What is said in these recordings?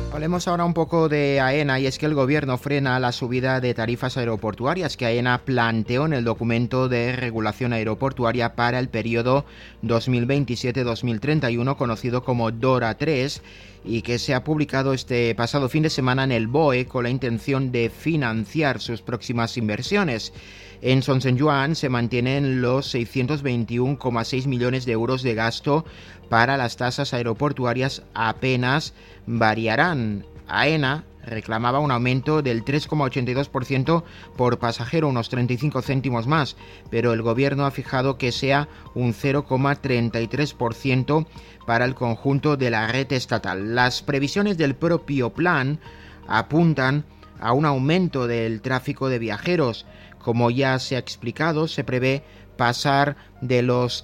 Hablemos ahora un poco de AENA, y es que el gobierno frena la subida de tarifas aeroportuarias que AENA planteó en el documento de regulación aeroportuaria para el periodo 2027-2031, conocido como DORA 3, y que se ha publicado este pasado fin de semana en el BOE con la intención de financiar sus próximas inversiones. En Shenzhen se mantienen los 621,6 millones de euros de gasto para las tasas aeroportuarias, apenas variarán. AENA reclamaba un aumento del 3,82% por pasajero, unos 35 céntimos más, pero el gobierno ha fijado que sea un 0,33% para el conjunto de la red estatal. Las previsiones del propio plan apuntan a un aumento del tráfico de viajeros. Como ya se ha explicado, se prevé pasar de los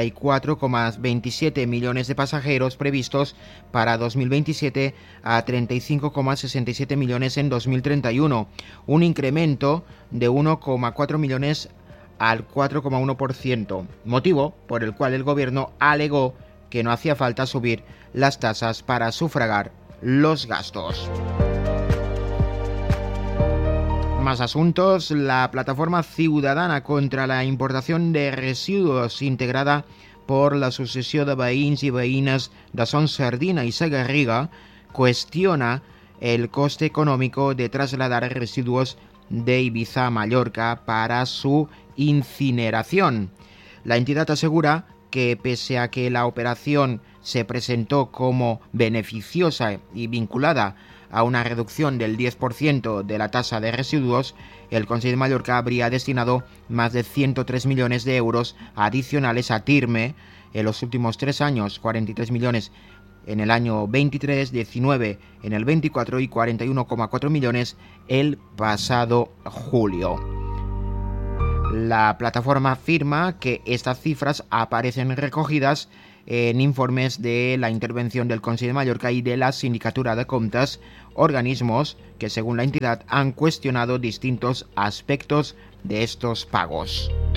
34,27 millones de pasajeros previstos para 2027 a 35,67 millones en 2031, un incremento de 1,4 millones al 4,1%, motivo por el cual el gobierno alegó que no hacía falta subir las tasas para sufragar los gastos. Más asuntos. La plataforma ciudadana contra la importación de residuos, integrada por l'Associació de Veïns i Veïnes de Son Sardina y Segarriga, cuestiona el coste económico de trasladar residuos de Ibiza a Mallorca para su incineración. La entidad asegura que pese a que la operación se presentó como beneficiosa y vinculada a una reducción del 10% de la tasa de residuos, el Consell de Mallorca habría destinado más de 103 millones de euros adicionales a TIRME en los últimos 3 años, 43 millones en el año 23, 19 en el 24 y 41,4 millones el pasado julio. La plataforma afirma que estas cifras aparecen recogidas en informes de la intervención del Consell de Mallorca y de la Sindicatura de Comptes, organismos que, según la entidad, han cuestionado distintos aspectos de estos pagos.